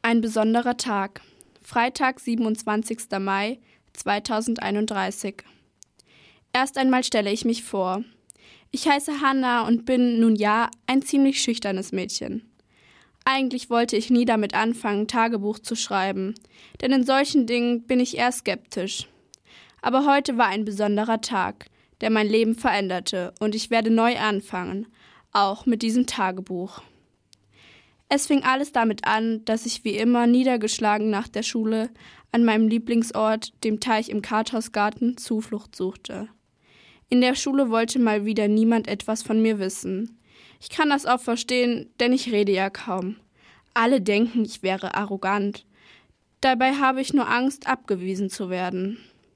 Ein besonderer Tag. Freitag, 27. Mai 2031. Erst einmal stelle ich mich vor. Ich heiße Hannah und bin, nun ja, ein ziemlich schüchternes Mädchen. Eigentlich wollte ich nie damit anfangen, Tagebuch zu schreiben, denn in solchen Dingen bin ich eher skeptisch. Aber heute war ein besonderer Tag, der mein Leben veränderte, und ich werde neu anfangen, auch mit diesem Tagebuch. Es fing alles damit an, dass ich wie immer niedergeschlagen nach der Schule an meinem Lieblingsort, dem Teich im Karthausgarten, Zuflucht suchte. In der Schule wollte mal wieder niemand etwas von mir wissen. Ich kann das auch verstehen, denn ich rede ja kaum. Alle denken, ich wäre arrogant. Dabei habe ich nur Angst, abgewiesen zu werden.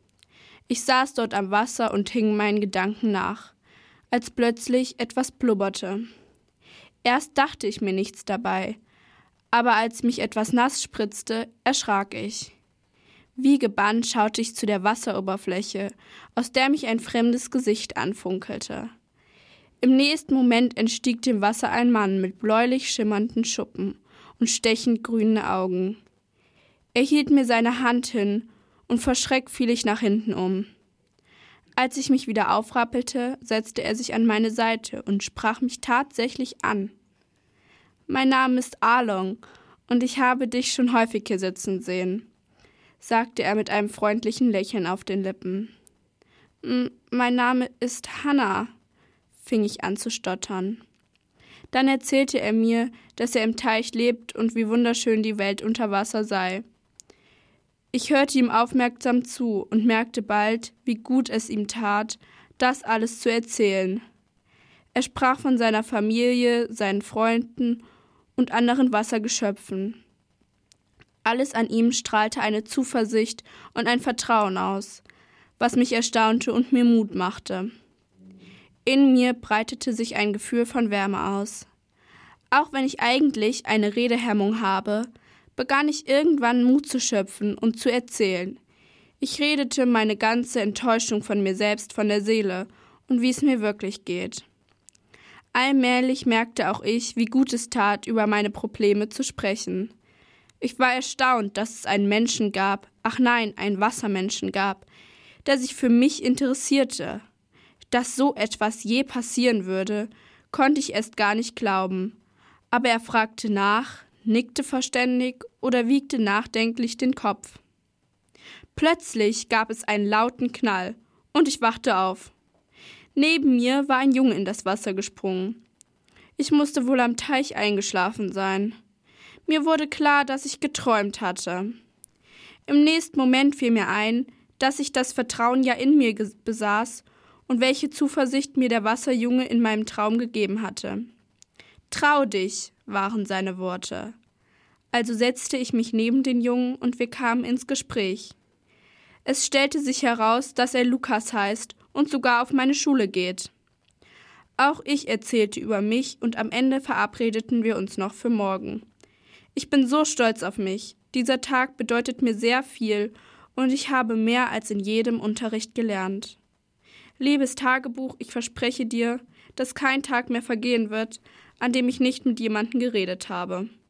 Ich saß dort am Wasser und hing meinen Gedanken nach, als plötzlich etwas blubberte. Erst dachte ich mir nichts dabei, aber als mich etwas nass spritzte, erschrak ich. Wie gebannt schaute ich zu der Wasseroberfläche, aus der mich ein fremdes Gesicht anfunkelte. Im nächsten Moment entstieg dem Wasser ein Mann mit bläulich schimmernden Schuppen und stechend grünen Augen. Er hielt mir seine Hand hin, und vor Schreck fiel ich nach hinten um. Als ich mich wieder aufrappelte, setzte er sich an meine Seite und sprach mich tatsächlich an. »Mein Name ist Along, und ich habe dich schon häufig hier sitzen sehen«, sagte er mit einem freundlichen Lächeln auf den Lippen. »Mein Name ist Hannah«, fing ich an zu stottern. Dann erzählte er mir, dass er im Teich lebt und wie wunderschön die Welt unter Wasser sei. Ich hörte ihm aufmerksam zu und merkte bald, wie gut es ihm tat, das alles zu erzählen. Er sprach von seiner Familie, seinen Freunden und anderen Wassergeschöpfen. Alles an ihm strahlte eine Zuversicht und ein Vertrauen aus, was mich erstaunte und mir Mut machte. In mir breitete sich ein Gefühl von Wärme aus. Auch wenn ich eigentlich eine Redehemmung habe, begann ich irgendwann Mut zu schöpfen und zu erzählen. Ich redete meine ganze Enttäuschung von mir selbst von der Seele und wie es mir wirklich geht. Allmählich merkte auch ich, wie gut es tat, über meine Probleme zu sprechen. Ich war erstaunt, dass es einen Menschen gab, einen Wassermenschen gab, der sich für mich interessierte. Dass so etwas je passieren würde, konnte ich erst gar nicht glauben. Aber er fragte nach, nickte verständig oder wiegte nachdenklich den Kopf. Plötzlich gab es einen lauten Knall und ich wachte auf. Neben mir war ein Junge in das Wasser gesprungen. Ich musste wohl am Teich eingeschlafen sein. Mir wurde klar, dass ich geträumt hatte. Im nächsten Moment fiel mir ein, dass ich das Vertrauen ja in mir besaß und welche Zuversicht mir der Wasserjunge in meinem Traum gegeben hatte. »Trau dich«, waren seine Worte. Also setzte ich mich neben den Jungen und wir kamen ins Gespräch. Es stellte sich heraus, dass er Lukas heißt und sogar auf meine Schule geht. Auch ich erzählte über mich und am Ende verabredeten wir uns noch für morgen. Ich bin so stolz auf mich. Dieser Tag bedeutet mir sehr viel und ich habe mehr als in jedem Unterricht gelernt. Liebes Tagebuch, ich verspreche dir, dass kein Tag mehr vergehen wird, an dem ich nicht mit jemandem geredet habe.